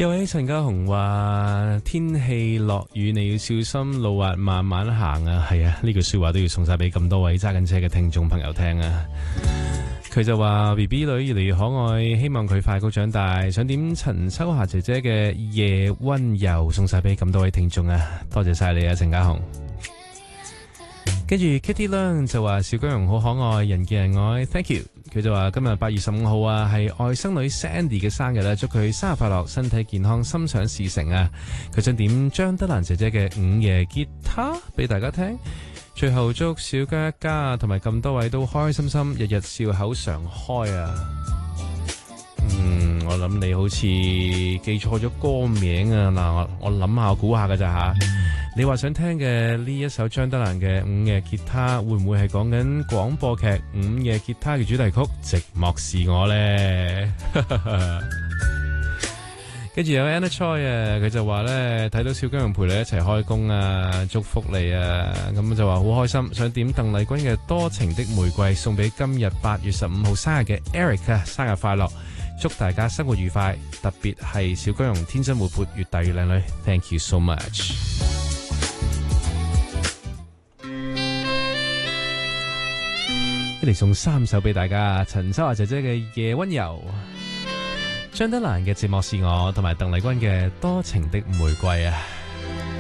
有位陳家雄話天氣落雨你要小心路滑慢慢行啊，係啊，呢句說話都要送晒俾咁多位揸緊車嘅聽眾朋友聽啊。佢就話 BB 女越嚟越可愛，希望佢快高長大，想點陳秋霞姐姐嘅夜溫柔送晒俾咁多位聽眾啊，多謝晒你啊陳家雄。跟住 Kitty Lang 就話小姜蓉好可愛，人見人愛 Thank you。 佢就話今日8月15號啊係外甥女 Sandy 嘅生日啦，祝佢生日快樂，身體健康，心想事成啊。佢想點張德蘭姐姐嘅午夜吉他俾大家聽，最後祝小姜一家同埋咁多位都開開心心，日日笑口常開啊。我諗你好似記錯咗歌名啊。嗱，我諗下，我估下㗎咋吓。你話想聽嘅呢一首張德蘭嘅午夜吉他，會唔會係講緊廣播劇午夜吉他嘅主題曲《寂寞是我》呢？跟住有 Anna Choi 啊，佢就話呢，睇到小姜蓉陪你一齊開工啊，祝福你啊，咁就話好開心，想點鄧麗君嘅多情的玫瑰送俾今日8月15號生日嘅 Eric 啊，生日快樂，祝大家生活愉快，特別係小姜蓉天真活潑，越大越靚女。 Thank you so much。一嚟送3首俾大家，陳秋霞姐姐嘅《夜溫柔》，張德蘭嘅《寂寞是我》，同埋鄧麗君嘅《多情的玫瑰》啊。